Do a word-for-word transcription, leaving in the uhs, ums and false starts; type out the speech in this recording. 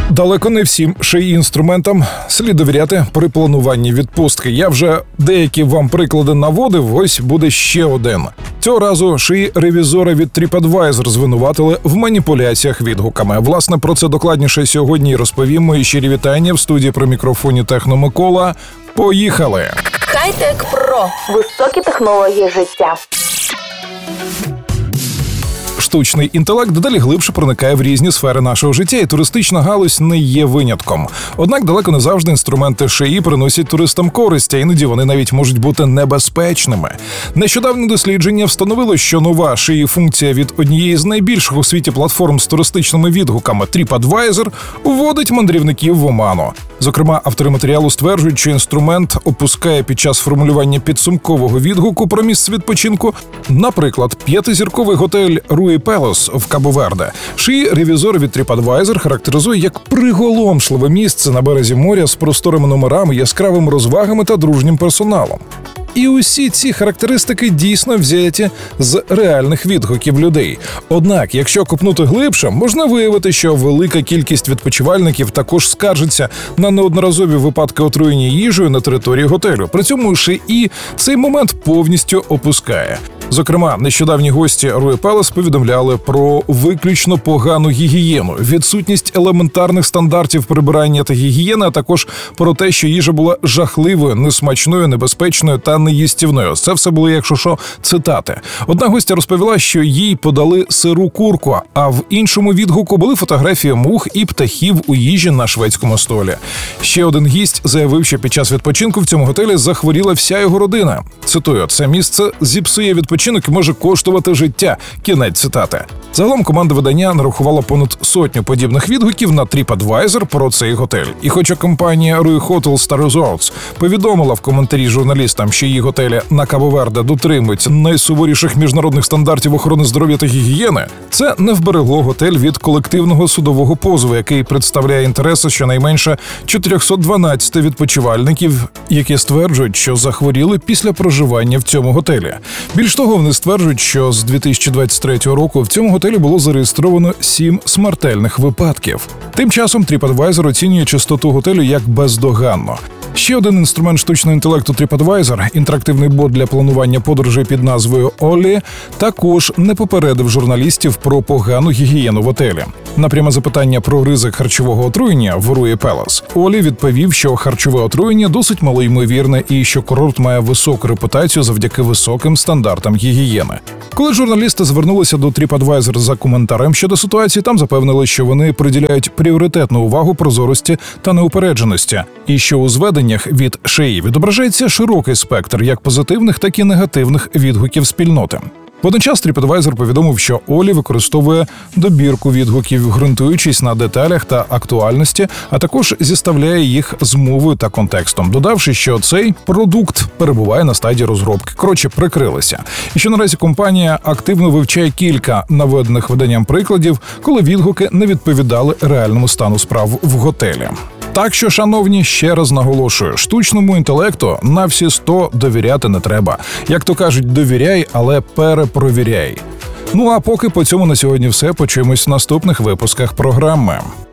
Далеко не всім шиї інструментам слід довіряти при плануванні відпустки. Я вже деякі вам приклади наводив, ось буде ще один. Цього разу шиї ревізора від TripAdvisor звинуватили в маніпуляціях відгуками. Власне, про це докладніше сьогодні і розповім. Мої щирі вітання в студії при мікрофоні Техно Микола. Поїхали! Хай-Тек Про. Високі технології життя. Штучний інтелект дедалі глибше проникає в різні сфери нашого життя, і туристична галузь не є винятком. Однак далеко не завжди інструменти шиї приносять туристам користь, а іноді вони навіть можуть бути небезпечними. Нещодавне дослідження встановило, що нова шиї функція від однієї з найбільших у світі платформ з туристичними відгуками TripAdvisor вводить мандрівників в оману. Зокрема, автори матеріалу стверджують, що інструмент опускає під час формулювання підсумкового відгуку про місце відпочинку, наприклад, п'ятизірковий готель Руї Пелос в Кабо-Верде. Шиї ревізор від TripAdvisor характеризує як приголомшливе місце на березі моря з просторими номерами, яскравими розвагами та дружнім персоналом. І усі ці характеристики дійсно взяті з реальних відгуків людей. Однак, якщо копнути глибше, можна виявити, що велика кількість відпочивальників також скаржиться на неодноразові випадки отруєння їжею на території готелю. При цьому шиї цей момент повністю опускає. Зокрема, нещодавні гості Руї Пелос повідомляли про виключно погану гігієну, відсутність елементарних стандартів прибирання та гігієни, а також про те, що їжа була жахливою, несмачною, небезпечною та неїстівною. Це все були, якщо що, цитати. Одна гостя розповіла, що їй подали сиру курку, а в іншому відгуку були фотографії мух і птахів у їжі на шведському столі. Ще один гість заявив, що під час відпочинку в цьому готелі захворіла вся його родина. Цитую: «Це місце зіпсує відпочинок і може коштувати життя». Кінець цитати. Загалом команда видання нарахувала понад сотню подібних відгуків на TripAdvisor про цей готель. І хоча компанія Ruy Hotels та Resorts повідомила в коментарі журналістам, що її готелі на Кабо-Верде дотримуються найсуворіших міжнародних стандартів охорони здоров'я та гігієни, це не вберегло готель від колективного судового позову, який представляє інтереси щонайменше чотириста дванадцять відпочивальників, які стверджують, що захворіли після проживання в цьому готелі. Більш того, вони стверджують, що з дві тисячі двадцять третього року в цьому готелі було зареєстровано сім смертельних випадків. Тим часом TripAdvisor оцінює чистоту готелю як бездоганно. Ще один інструмент штучного інтелекту TripAdvisor, інтерактивний бот для планування подорожей під назвою Олі, також не попередив журналістів про погану гігієну в готелі. На пряме запитання про ризик харчового отруєння в Руї Пелос Олі відповів, що харчове отруєння досить малоймовірне і що курорт має високу репутацію завдяки високим стандартам гігієни. Коли журналісти звернулися до TripAdvisor за коментарем щодо ситуації, там запевнили, що вони приділяють пріоритетну увагу прозорості та неупередженості, і що у зведеннях від шиї відображається широкий спектр як позитивних, так і негативних відгуків спільноти. Водночас TripAdvisor повідомив, що Олі використовує добірку відгуків, ґрунтуючись на деталях та актуальності, а також зіставляє їх з мовою та контекстом, додавши, що цей продукт перебуває на стадії розробки. Коротше, прикрилися. І що наразі компанія активно вивчає кілька наведених виданням прикладів, коли відгуки не відповідали реальному стану справ в готелі. Так що, шановні, ще раз наголошую, штучному інтелекту на всі сто довіряти не треба. Як то кажуть, довіряй, але перепровіряй. Ну а поки по цьому на сьогодні все. Почуємось в наступних випусках програми.